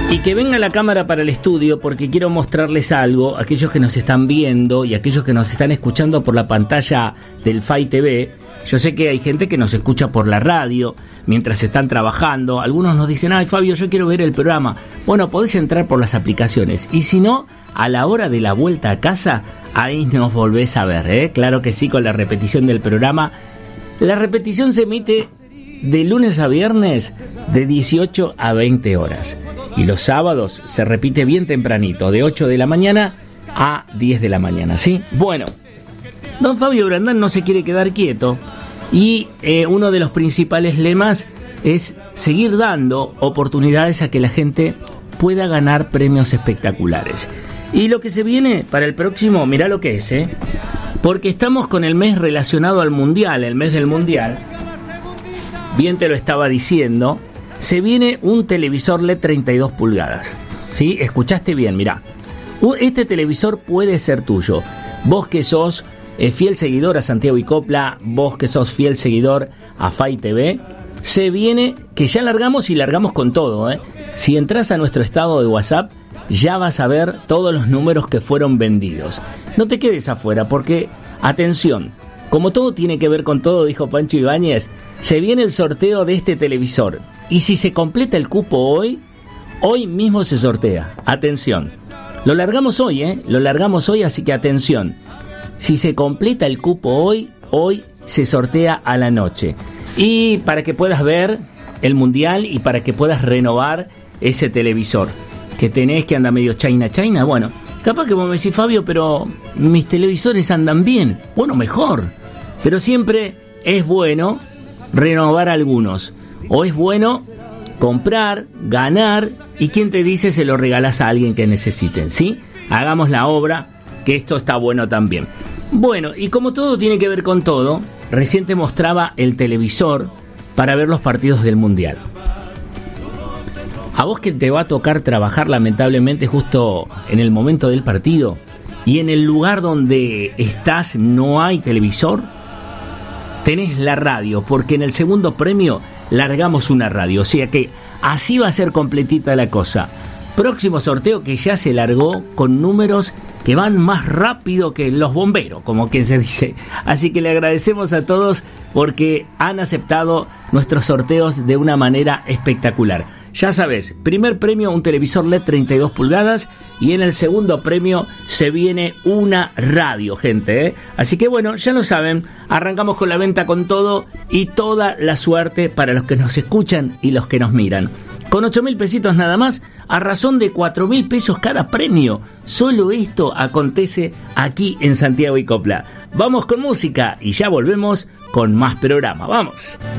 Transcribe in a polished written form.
Y que venga la cámara para el estudio porque quiero mostrarles algo, aquellos que nos están viendo y aquellos que nos están escuchando por la pantalla del FAI TV. Yo sé que hay gente que nos escucha por la radio mientras están trabajando. Algunos nos dicen, ay Fabio, yo quiero ver el programa. Bueno, podés entrar por las aplicaciones. Y si no, a la hora de la vuelta a casa, ahí nos volvés a ver, ¿eh? Claro que sí, con la repetición del programa. La repetición se emite de lunes a viernes de 18 a 20 horas. Y los sábados se repite bien tempranito, de 8 de la mañana a 10 de la mañana, ¿sí? Bueno, don Fabio Brandán no se quiere quedar quieto y uno de los principales lemas es seguir dando oportunidades a que la gente pueda ganar premios espectaculares. Y lo que se viene para el próximo, mirá lo que es, porque estamos con el mes relacionado al Mundial, el mes del Mundial. Bien te lo estaba diciendo. Se viene un televisor LED 32 pulgadas. ¿Sí? Escuchaste bien, mirá. Este televisor puede ser tuyo. Vos que sos fiel seguidor a Santiago y Copla, vos que sos fiel seguidor a FAI TV, se viene, que ya largamos y largamos con todo, ¿eh? Si entras a nuestro estado de WhatsApp, ya vas a ver todos los números que fueron vendidos. No te quedes afuera porque, atención, como todo tiene que ver con todo, dijo Pancho Ibáñez, se viene el sorteo de este televisor. Y si se completa el cupo hoy mismo se sortea. Atención. Lo largamos hoy, Lo largamos hoy, así que atención. Si se completa el cupo hoy se sortea a la noche. Y para que puedas ver el Mundial y para que puedas renovar ese televisor que tenés que anda medio China, bueno, capaz que vos me decís, Fabio, pero mis televisores andan bien. Bueno, mejor. Pero siempre es bueno renovar algunos. O es bueno comprar, ganar, y quien te dice se lo regalas a alguien que necesiten, ¿sí? Hagamos la obra, que esto está bueno también. Bueno, y como todo tiene que ver con todo, recién te mostraba el televisor para ver los partidos del Mundial. A vos que te va a tocar trabajar lamentablemente justo en el momento del partido y en el lugar donde estás no hay televisor, tenés la radio, porque en el segundo premio largamos una radio, o sea que así va a ser completita la cosa. Próximo sorteo que ya se largó con números que van más rápido que los bomberos, como quien se dice. Así que le agradecemos a todos porque han aceptado nuestros sorteos de una manera espectacular. Ya sabes, primer premio un televisor LED 32 pulgadas y en el segundo premio se viene una radio, gente, ¿eh? Así que bueno, ya lo saben, arrancamos con la venta con todo y toda la suerte para los que nos escuchan y los que nos miran. Con 8.000 pesitos nada más, a razón de 4.000 pesos cada premio. Solo esto acontece aquí en Santiago y Copla. Vamos con música y ya volvemos con más programa. ¡Vamos!